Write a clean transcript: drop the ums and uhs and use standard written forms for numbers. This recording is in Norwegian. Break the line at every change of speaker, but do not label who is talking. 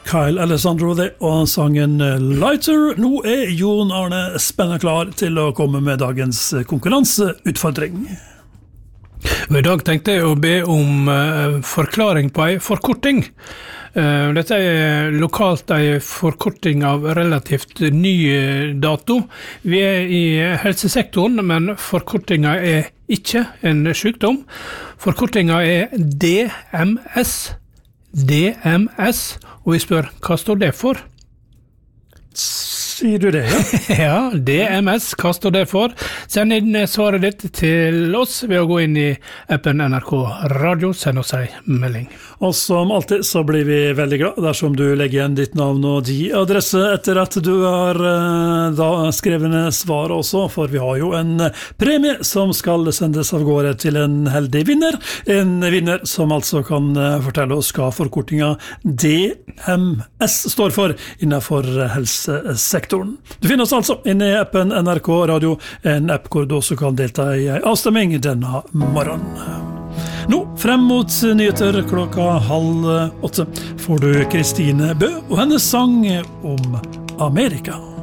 Kyle Alessandro det, og sangen Lighter. Nå Jon Arne Spenna klar til å komme med dagens konkurranseutfordring.
I dag tenkte jeg å be om forklaring på en forkorting. Dette lokalt en forkorting av relativt ny dato. Vi I helsesektoren, men forkortinga ikke en sykdom. Forkortinga DMS. DMS, og vi spør, hva står det for?
Sier du det, ja?
Ja, DMS, hva står det for? Send inn svaret ditt til oss ved å gå inn I appen NRK Radio, send oss en melding.
Og som alltid så blir vi veldig glad dersom du legger igjen ditt navn og de adresse etter at du har da skrevne svar også, for vi har jo en premie som skal sendes av gårde til en heldig vinner. En vinner som altså kan fortelle oss hva forkortinga DMS står for innenfor helsesektoren. Du finner oss altså inne I appen NRK Radio, en app hvor du også kan delta I avstemming denne morgenen. Nå, frem mot nyheter 7:30 får du Kristine Bø og hennes sang om Amerika.